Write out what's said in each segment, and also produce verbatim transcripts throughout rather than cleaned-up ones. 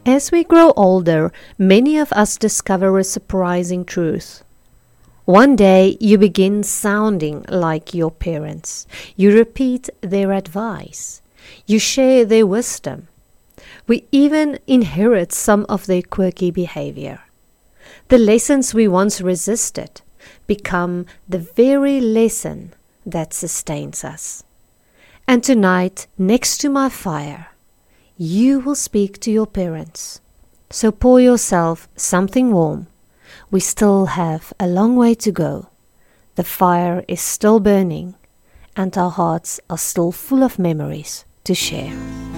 As we grow older, many of us discover a surprising truth. One day you begin sounding like your parents. You repeat their advice. You share their wisdom. We even inherit some of their quirky behavior. The lessons we once resisted become the very lesson that sustains us. And tonight, next to my fire, you will speak to your parents. So pour yourself something warm. We still have a long way to go. The fire is still burning, and our hearts are still full of memories to share.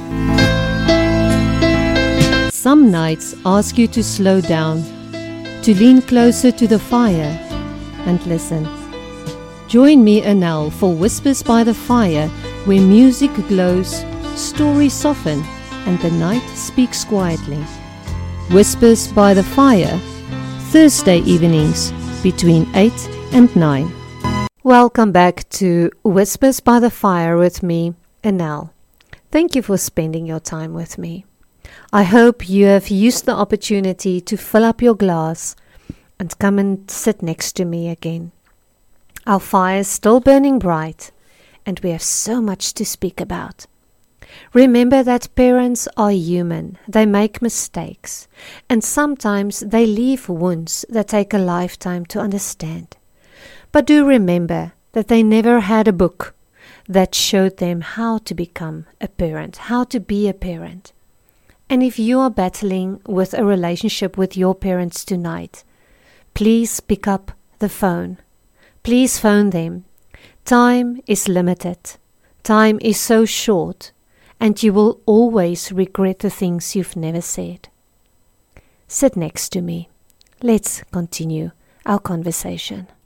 Some nights ask you to slow down, to lean closer to the fire and listen. Join me, Anel, for Whispers by the Fire, where music glows, stories soften, and the night speaks quietly. Whispers by the Fire, Thursday evenings between eight and nine. Welcome back to Whispers by the Fire with me, Anel. Thank you for spending your time with me. I hope you have used the opportunity to fill up your glass and come and sit next to me again. Our fire is still burning bright, and we have so much to speak about. Remember that parents are human. They make mistakes, and sometimes they leave wounds that take a lifetime to understand. But do remember that they never had a book that showed them how to become a parent, how to be a parent. And if you are battling with a relationship with your parents tonight, please pick up the phone. Please phone them. Time is limited. Time is so short, and you will always regret the things you've never said. Sit next to me. Let's continue our conversation.